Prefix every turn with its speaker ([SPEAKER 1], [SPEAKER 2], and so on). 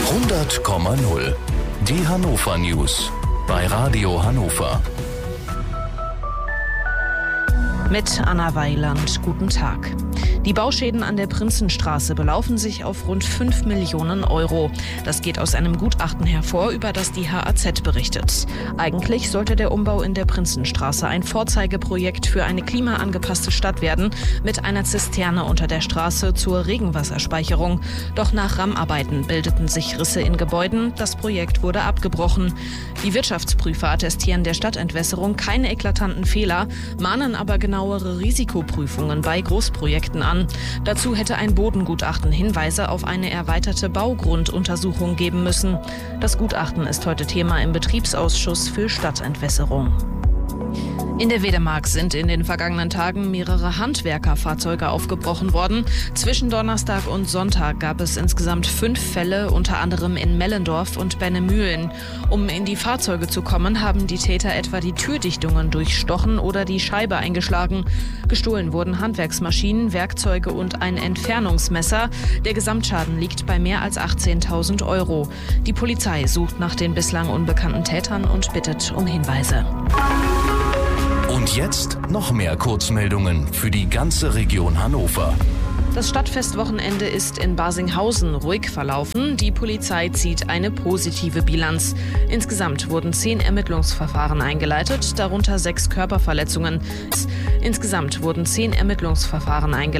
[SPEAKER 1] 100,0. Die Hannover News bei Radio Hannover.
[SPEAKER 2] Mit Anna Weiland, guten Tag. Die Bauschäden an der Prinzenstraße belaufen sich auf rund 5 Millionen Euro. Das geht aus einem Gutachten hervor, über das die HAZ berichtet. Eigentlich sollte der Umbau in der Prinzenstraße ein Vorzeigeprojekt für eine klimaangepasste Stadt werden, mit einer Zisterne unter der Straße zur Regenwasserspeicherung. Doch nach Rammarbeiten bildeten sich Risse in Gebäuden. Das Projekt wurde abgebrochen. Die Wirtschaftsprüfer attestieren der Stadtentwässerung keine eklatanten Fehler, mahnen aber genauere Risikoprüfungen bei Großprojekten an. Dazu hätte ein Bodengutachten Hinweise auf eine erweiterte Baugrunduntersuchung geben müssen. Das Gutachten ist heute Thema im Betriebsausschuss für Stadtentwässerung. In der Wedemark sind in den vergangenen Tagen mehrere Handwerkerfahrzeuge aufgebrochen worden. Zwischen Donnerstag und Sonntag gab es insgesamt 5 Fälle, unter anderem in Mellendorf und Bennemühlen. Um in die Fahrzeuge zu kommen, haben die Täter etwa die Türdichtungen durchstochen oder die Scheibe eingeschlagen. Gestohlen wurden Handwerksmaschinen, Werkzeuge und ein Entfernungsmesser. Der Gesamtschaden liegt bei mehr als 18.000 Euro. Die Polizei sucht nach den bislang unbekannten Tätern und bittet um Hinweise.
[SPEAKER 1] Und jetzt noch mehr Kurzmeldungen für die ganze Region Hannover.
[SPEAKER 2] Das Stadtfestwochenende ist in Barsinghausen ruhig verlaufen. Die Polizei zieht eine positive Bilanz. Insgesamt wurden 10 Ermittlungsverfahren eingeleitet, darunter 6 Körperverletzungen.